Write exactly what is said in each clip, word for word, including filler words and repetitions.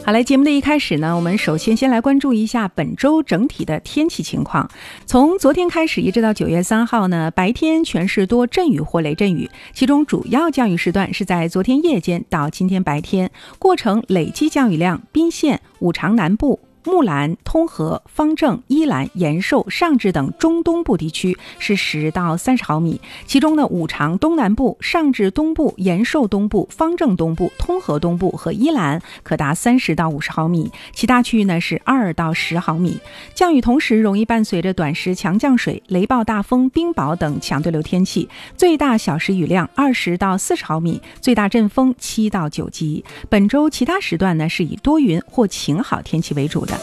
好嘞，节目的一开始呢，我们首先先来关注一下本周整体的天气情况。从昨天开始一直到九月三号呢，白天全市多阵雨或雷阵雨，其中主要降雨时段是在昨天夜间到今天白天，过程累计降雨量宾县、五常南部、木兰、通河、方正、伊兰、延寿、上治等中东部地区是十到三十毫米，其中呢，五常东南部、上治东部、延寿东部、方正东部、通河东部和伊兰可达三十到五十毫米，其他区域呢是二到十毫米。降雨同时容易伴随着短时强降水、雷暴大风、冰雹等强对流天气，最大小时雨量二十到四十毫米，最大阵风七到九级。本周其他时段呢是以多云或晴好天气为主的。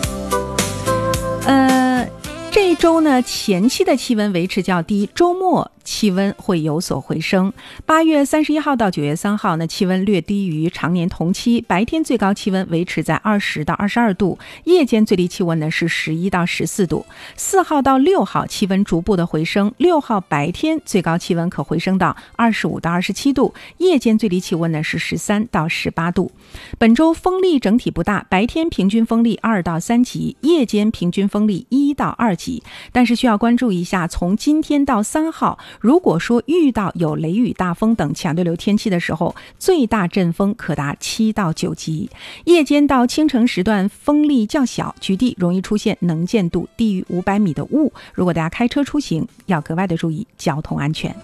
呃，这一周呢，前期的气温维持较低，周末气温会有所回升。八月三十一号到九月三号呢，气温略低于常年同期，白天最高气温维持在二十到二十二度，夜间最低气温呢是十一到十四度。四号到六号气温逐步的回升，六号白天最高气温可回升到二十五到二十七度，夜间最低气温呢是十三到十八度。本周风力整体不大，白天平均风力二到三级，夜间平均风力一到二级。但是需要关注一下，从今天到三号，如果说遇到有雷雨大风等强对流天气的时候，最大阵风可达七到九级。夜间到清晨时段风力较小，局地容易出现能见度低于五百米的雾，如果大家开车出行要格外的注意交通安全。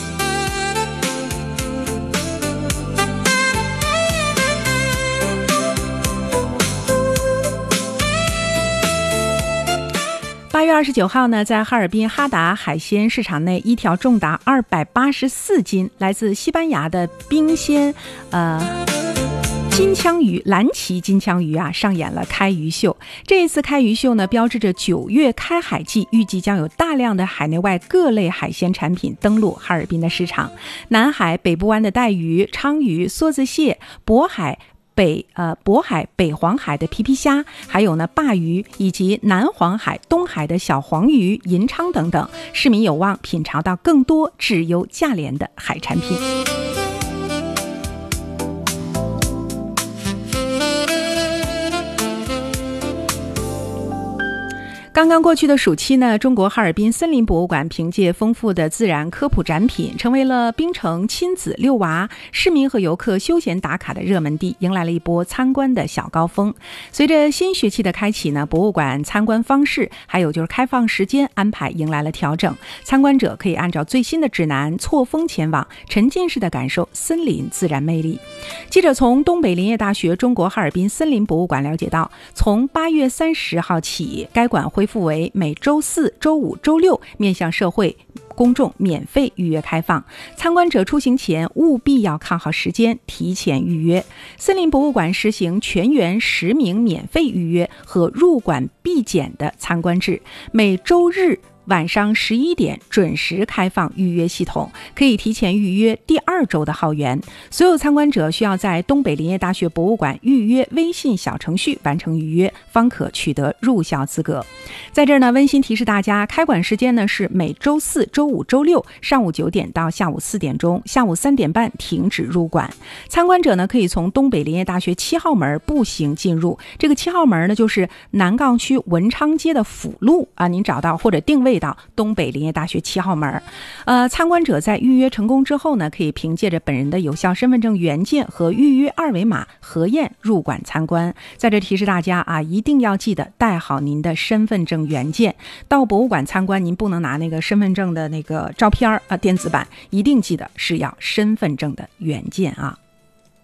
八月二十九号呢，在哈尔滨哈达海鲜市场内，一条重达二百八十四斤、来自西班牙的冰鲜呃金枪鱼蓝鳍金枪鱼啊，上演了开鱼秀。这一次开鱼秀呢，标志着九月开海季，预计将有大量的海内外各类海鲜产品登陆哈尔滨的市场。南海北部湾的带鱼、鲳鱼、梭子蟹，渤海北呃渤海北黄海的皮皮虾，还有呢鲅鱼，以及南黄海东海的小黄鱼、银鲳等等，市民有望品尝到更多质优价廉的海产品。刚刚过去的暑期呢，中国哈尔滨森林博物馆凭借丰富的自然科普展品，成为了槟城亲子遛娃、市民和游客休闲打卡的热门地，迎来了一波参观的小高峰。随着新学期的开启呢，博物馆参观方式还有就是开放时间安排迎来了调整，参观者可以按照最新的指南错峰前往，沉浸式的感受森林自然魅力。记者从东北林业大学中国哈尔滨森林博物馆了解到，从八月三十号起，该馆恢复为每周四、周五、周六面向社会公众免费预约开放，参观者出行前务必要看好时间，提前预约。森林博物馆实行全员实名免费预约和入馆必检的参观制，每周日晚上十一点准时开放预约系统，可以提前预约第二周的号源。所有参观者需要在东北林业大学博物馆预约微信小程序完成预约，方可取得入校资格。在这儿呢，温馨提示大家，开馆时间呢是每周四、周五、周六上午九点到下午四点钟，下午三点半停止入馆。参观者呢可以从东北林业大学七号门步行进入，这个七号门呢就是南岗区文昌街的辅路啊，您找到或者定位到东北林业大学七号门。呃，参观者在预约成功之后呢，可以凭借着本人的有效身份证原件和预约二维码核验入馆参观。在这提示大家啊，一定要记得带好您的身份证原件。到博物馆参观，您不能拿那个身份证的那个照片啊，电子版，一定记得是要身份证的原件啊。